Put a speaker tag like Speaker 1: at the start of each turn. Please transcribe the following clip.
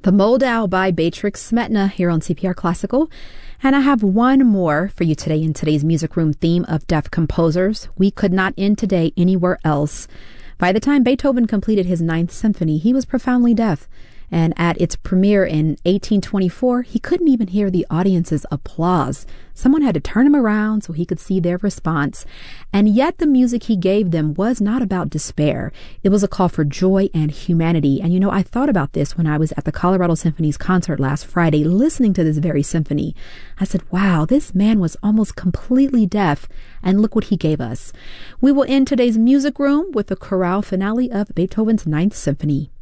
Speaker 1: The Moldau by Beatrix Smetana here on CPR Classical. And I have one more for you today in today's Music Room theme of deaf composers. We could not end today anywhere else. By the time Beethoven completed his Ninth Symphony, he was profoundly deaf. And at its premiere in 1824, he couldn't even hear the audience's applause. Someone had to turn him around so he could see their response. And yet the music he gave them was not about despair. It was a call for joy and humanity. And I thought about this when I was at the Colorado Symphony's concert last Friday, listening to this very symphony. I said, wow, this man was almost completely deaf, and look what he gave us. We will end today's Music Room with the chorale finale of Beethoven's Ninth Symphony.